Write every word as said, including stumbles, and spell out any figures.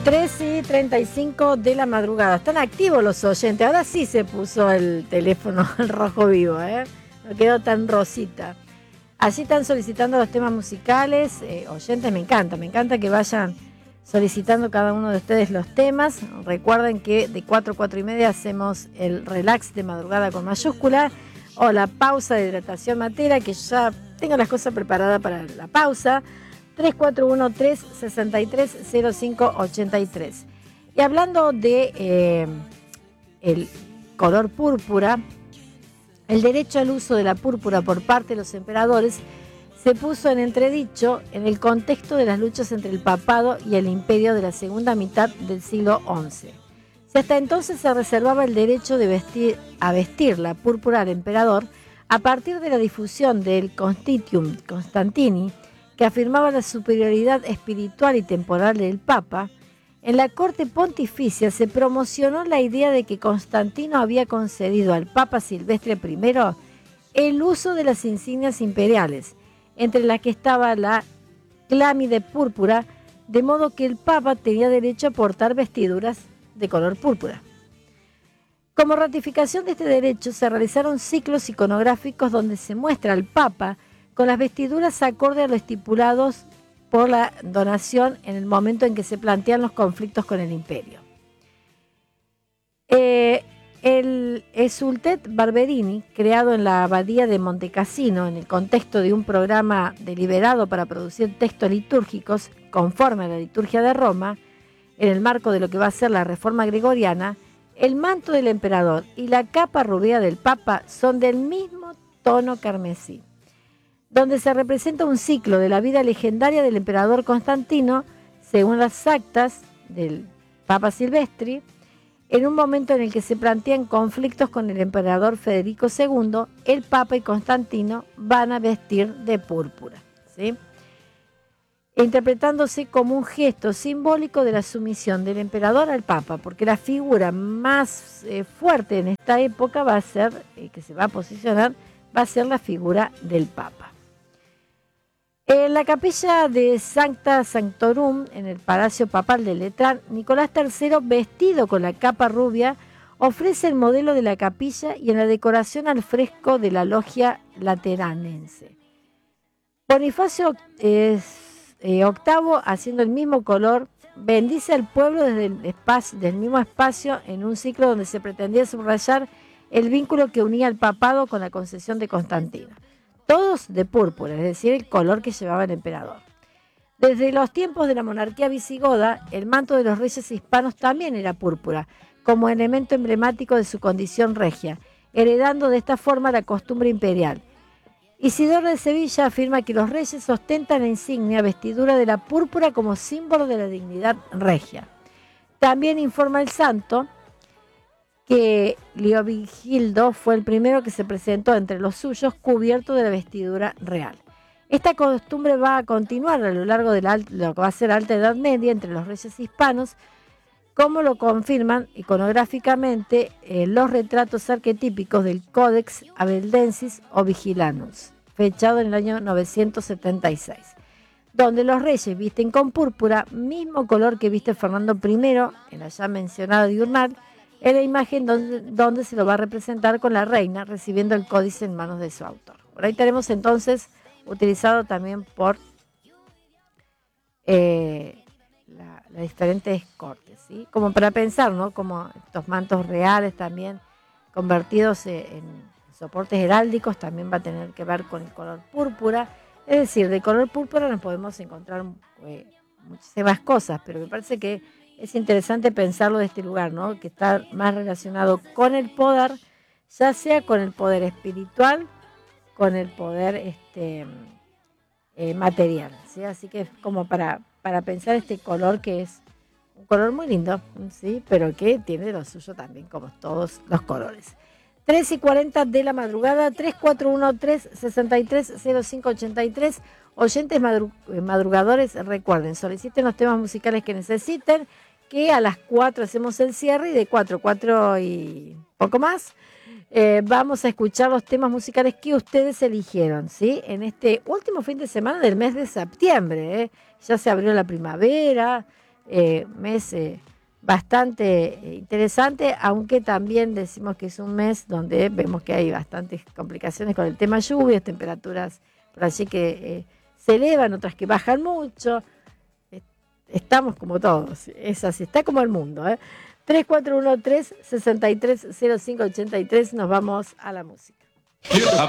tres y treinta y cinco de la madrugada. Están activos los oyentes. Ahora sí se puso el teléfono al rojo vivo, ¿eh? No quedó tan rosita. Allí están solicitando los temas musicales. Eh, oyentes, me encanta. Me encanta que vayan solicitando cada uno de ustedes los temas. Recuerden que de cuatro a cuatro y media hacemos el relax de madrugada con mayúscula o la pausa de hidratación matera, que ya tengo las cosas preparadas para la pausa. tres cuatro uno, tres seis tres, cero cinco ocho tres. Y hablando de eh, el color púrpura, el derecho al uso de la púrpura por parte de los emperadores se puso en entredicho en el contexto de las luchas entre el papado y el imperio de la segunda mitad del siglo once. Si hasta entonces se reservaba el derecho de vestir, a vestir la púrpura al emperador, a partir de la difusión del Constitutum Constantini, que afirmaba la superioridad espiritual y temporal del Papa, en la corte pontificia se promocionó la idea de que Constantino había concedido al Papa Silvestre primero el uso de las insignias imperiales, entre las que estaba la clámide púrpura, de modo que el Papa tenía derecho a portar vestiduras de color púrpura. Como ratificación de este derecho se realizaron ciclos iconográficos donde se muestra al Papa con las vestiduras acorde a lo estipulados por la donación en el momento en que se plantean los conflictos con el imperio. Eh, el Esultet Barberini, creado en la abadía de Montecassino en el contexto de un programa deliberado para producir textos litúrgicos conforme a la liturgia de Roma, en el marco de lo que va a ser la reforma gregoriana, el manto del emperador y la capa rubia del Papa son del mismo tono carmesí, donde se representa un ciclo de la vida legendaria del emperador Constantino, según las actas del Papa Silvestri, en un momento en el que se plantean conflictos con el emperador Federico segundo, el Papa y Constantino van a vestir de púrpura, ¿sí? Interpretándose como un gesto simbólico de la sumisión del emperador al Papa, porque la figura más eh, fuerte en esta época va a ser, eh, que se va a posicionar, va a ser la figura del Papa. En la capilla de Sancta Sanctorum, en el Palacio Papal de Letrán, Nicolás tercero, vestido con la capa rubia, ofrece el modelo de la capilla y en la decoración al fresco de la logia lateranense. Bonifacio es, eh, octavo, haciendo el mismo color, bendice al pueblo desde el espacio, del mismo espacio en un ciclo donde se pretendía subrayar el vínculo que unía al papado con la concesión de Constantino. Todos de púrpura, es decir, el color que llevaba el emperador. Desde los tiempos de la monarquía visigoda, el manto de los reyes hispanos también era púrpura, como elemento emblemático de su condición regia, heredando de esta forma la costumbre imperial. Isidoro de Sevilla afirma que los reyes ostentan la insignia vestidura de la púrpura como símbolo de la dignidad regia. También informa el santo que Leovigildo fue el primero que se presentó entre los suyos cubierto de la vestidura real. Esta costumbre va a continuar a lo largo de la, lo que va a ser la Alta Edad Media entre los reyes hispanos, como lo confirman iconográficamente eh, los retratos arquetípicos del Codex Abeldensis o Vigilanus, fechado en el año novecientos setenta y seis, donde los reyes visten con púrpura, mismo color que viste Fernando primero en la ya mencionada diurnal, en la imagen donde, donde se lo va a representar con la reina recibiendo el códice en manos de su autor. Por ahí tenemos entonces utilizado también por eh, la, las diferentes cortes, ¿sí? Como para pensar, ¿no? Como estos mantos reales también convertidos en soportes heráldicos también va a tener que ver con el color púrpura. Es decir, de color púrpura nos podemos encontrar eh, muchísimas cosas, pero me parece que es interesante pensarlo de este lugar, ¿no? Que está más relacionado con el poder, ya sea con el poder espiritual, con el poder este, eh, material, ¿sí? Así que es como para, para pensar este color que es un color muy lindo, ¿sí? Pero que tiene lo suyo también, como todos los colores. tres y cuarenta de la madrugada, tres cuatro uno, tres seis tres, cero cinco ocho tres. Oyentes madru- madrugadores, recuerden, soliciten los temas musicales que necesiten, que a las cuatro hacemos el cierre y de cuatro, cuatro y poco más, eh, vamos a escuchar los temas musicales que ustedes eligieron, ¿sí? En este último fin de semana del mes de septiembre, ¿eh? Ya se abrió la primavera, eh, mes eh, bastante interesante, aunque también decimos que es un mes donde vemos que hay bastantes complicaciones con el tema lluvias, temperaturas por allí que eh, se elevan, otras que bajan mucho. Estamos como todos, es así, está como el mundo. ¿eh? tres cuatro uno tres, seis tres cero cinco ocho tres, nos vamos a la música.